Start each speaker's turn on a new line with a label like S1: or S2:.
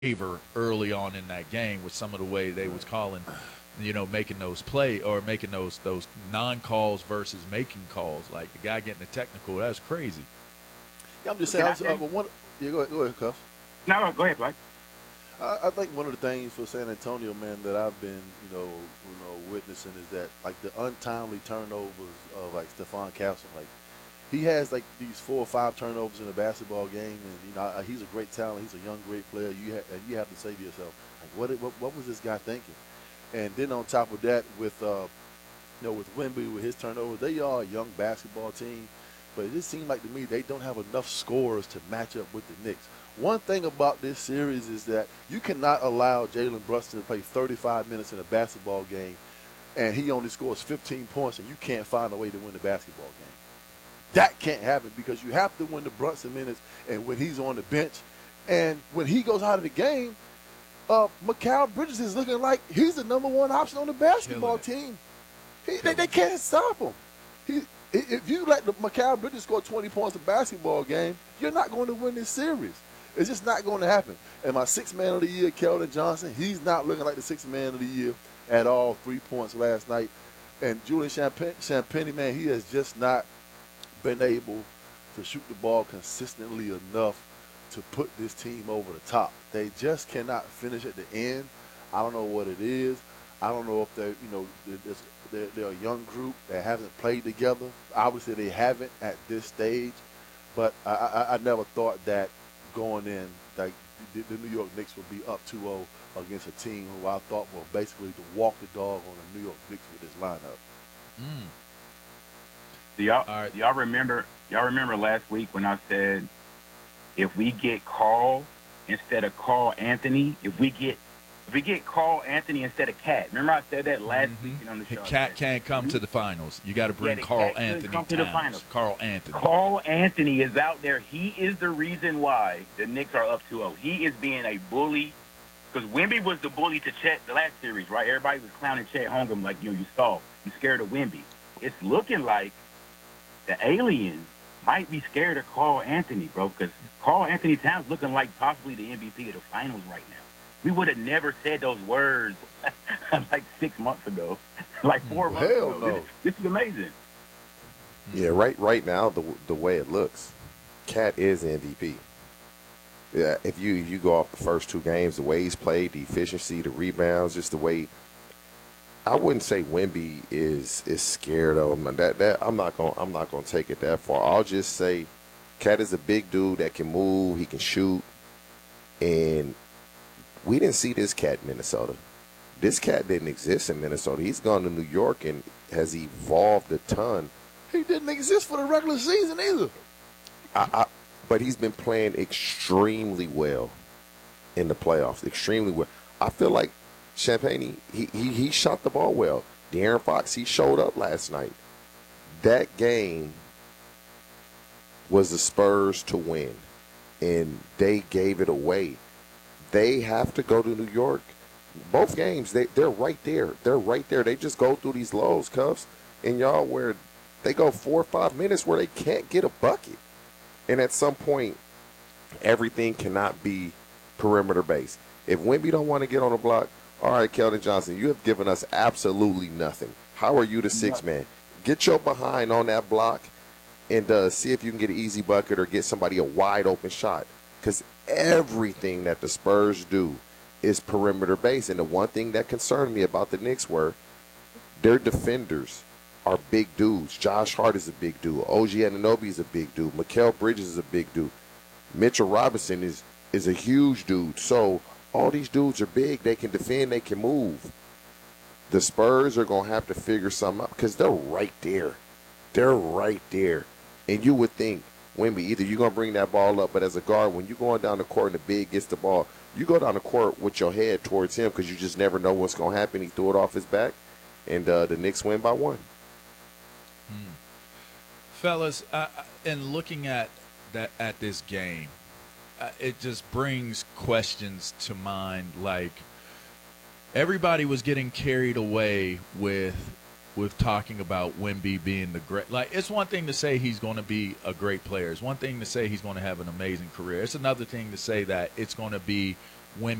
S1: favor early on in that game with some of the way they was calling, making those play or making those non-calls versus making calls. Like the guy getting the technical, that's crazy.
S2: Yeah, I'm just saying.
S3: Can
S2: I
S3: I
S2: was,
S3: say?
S2: go ahead, Cuff.
S3: No, go ahead, Blake.
S2: I think one of the things for San Antonio, man, that I've been, witnessing is that like the untimely turnovers of like Stephon Castle. Like he has like these 4 or 5 turnovers in a basketball game, and he's a great talent. He's a young, great player. And you have to say to yourself, like, what was this guy thinking? And then on top of that, with with Wemby with his turnovers, they are a young basketball team. But it just seems like to me they don't have enough scorers to match up with the Knicks. One thing about this series is that you cannot allow Jalen Brunson to play 35 minutes in a basketball game and he only scores 15 points and you can't find a way to win the basketball game. That can't happen because you have to win the Brunson minutes and when he's on the bench. And when he goes out of the game, Mikal Bridges is looking like he's the number one option on the basketball team. They can't stop him. If you let Mikal Bridges score 20 points in a basketball game, you're not going to win this series. It's just not going to happen. And my sixth man of the year, Keldon Johnson, he's not looking like the sixth man of the year at all. 3 points last night. And Julian Champagnie, man, he has just not been able to shoot the ball consistently enough to put this team over the top. They just cannot finish at the end. I don't know what it is. I don't know if they're a young group that hasn't played together. Obviously, they haven't at this stage. But I never thought that going in, like the New York Knicks would be up 2-0 against a team who I thought were basically to walk the dog on the New York Knicks with this lineup.
S3: Do y'all remember? Y'all remember last week when I said if we get Carl instead of Carl Anthony, if we get Carl Anthony instead of Cat. Remember I said that last week on the show.
S1: Cat can't come to the finals. You got to bring Carl Anthony
S3: come to the finals.
S1: Carl Anthony.
S3: Carl Anthony is out there. He is the reason why the Knicks are up 2-0. He is being a bully because Wemby was the bully to Chet the last series, right? Everybody was clowning Chet Holmgren like, you saw. You scared of Wemby. It's looking like the aliens might be scared of Carl Anthony, bro, because Carl Anthony Towns looking like possibly the MVP of the finals right now. We would have never said those words like 6 months ago, like 4 months ago.
S2: No.
S3: This is amazing.
S4: Yeah, right now the way it looks, Cat is MVP. Yeah, if you go off the first 2 games, the way he's played, the efficiency, the rebounds, just the way. I wouldn't say Wemby is scared of him. That I'm not gonna take it that far. I'll just say, Cat is a big dude that can move, he can shoot, and we didn't see this cat in Minnesota. This cat didn't exist in Minnesota. He's gone to New York and has evolved a ton.
S2: He didn't exist for the regular season either.
S4: But he's been playing extremely well in the playoffs. Extremely well. I feel like Champagnie, he shot the ball well. De'Aaron Fox, he showed up last night. That game was the Spurs to win, and they gave it away. They have to go to New York. Both games, they're right there. They're right there. They just go through these lows, Cuffs, and y'all, where they go 4 or 5 minutes where they can't get a bucket. And at some point, everything cannot be perimeter based. If Wemby don't want to get on the block, all right, Keldon Johnson, you have given us absolutely nothing. How are you the 6th man? Get your behind on that block and see if you can get an easy bucket or get somebody a wide open shot. Because everything that the Spurs do is perimeter based. And the one thing that concerned me about the Knicks were their defenders are big dudes. Josh Hart is a big dude. OG Anunoby is a big dude. Mikal Bridges is a big dude. Mitchell Robinson is a huge dude. So all these dudes are big. They can defend. They can move. The Spurs are going to have to figure something out because they're right there. They're right there. And you would think, Wemby, either you're going to bring that ball up, but as a guard, when you're going down the court and the big gets the ball, you go down the court with your head towards him because you just never know what's going to happen. He threw it off his back, and the Knicks win by 1.
S1: Fellas, in looking at this game, it just brings questions to mind. Like, everybody was getting carried away with talking about Wemby being the great. Like, it's one thing to say he's going to be a great player. It's one thing to say he's going to have an amazing career. It's another thing to say that it's going to be when